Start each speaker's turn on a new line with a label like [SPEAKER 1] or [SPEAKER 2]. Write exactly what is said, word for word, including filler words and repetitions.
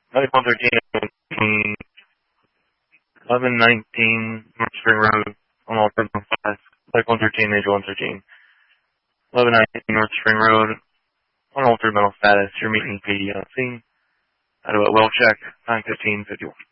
[SPEAKER 1] Like one thirteen, eleven nineteen North Spring Road on Alfred five. Like one thirteen, major one thirteen. eleven nineteen North Spring Road on altered mental status. You're meeting P D on scene. At about well check, nine fifteen fifty-one.